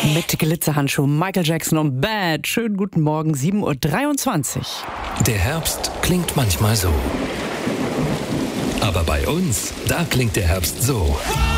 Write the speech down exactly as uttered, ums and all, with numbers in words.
Mit Glitzerhandschuhen, Michael Jackson und Bad. Schönen guten Morgen, sieben Uhr dreiundzwanzig. Der Herbst klingt manchmal so. Aber bei uns, da klingt der Herbst so.